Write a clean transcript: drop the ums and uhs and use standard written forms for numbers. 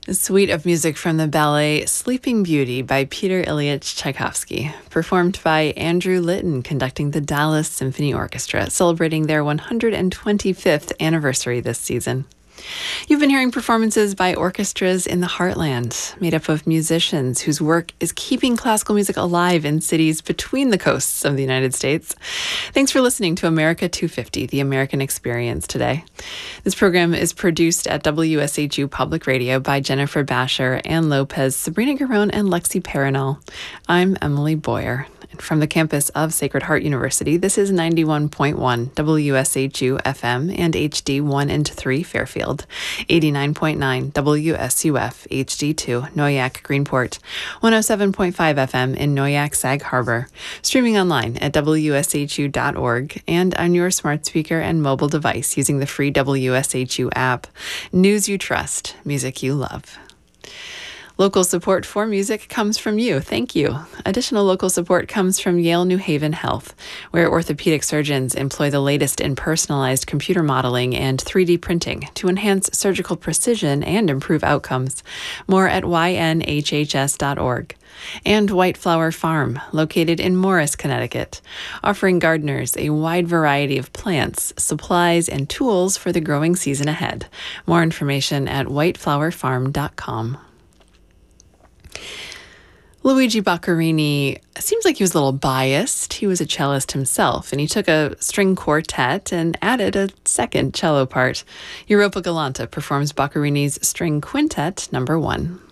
A suite of music from the ballet Sleeping Beauty by Peter Ilyich Tchaikovsky, performed by Andrew Litton, conducting the Dallas Symphony Orchestra, celebrating their 125th anniversary this season. You've been hearing performances by orchestras in the heartland, made up of musicians whose work is keeping classical music alive in cities between the coasts of the United States. Thanks for listening to America 250, the American Experience today. This program is produced at WSHU Public Radio by Jennifer Basher, Ann Lopez, Sabrina Garone, and Lexi Paranol. I'm Emily Boyer. From the campus of Sacred Heart University, this is 91.1 WSHU FM and HD 1 and 3 Fairfield, 89.9 WSUF HD2 Noyak Greenport, 107.5 FM in Noyak Sag Harbor, streaming online at WSHU.org and on your smart speaker and mobile device using the free WSHU app. News you trust, music you love. Local support for music comes from you. Thank you. Additional local support comes from Yale New Haven Health, where orthopedic surgeons employ the latest in personalized computer modeling and 3D printing to enhance surgical precision and improve outcomes. More at ynhhs.org. And White Flower Farm, located in Morris, Connecticut, offering gardeners a wide variety of plants, supplies, and tools for the growing season ahead. More information at whiteflowerfarm.com. Luigi Boccherini seems like he was a little biased. He was a cellist himself, and he took a string quartet and added a second cello part. Europa Galante performs Boccherini's String Quintet No. 1.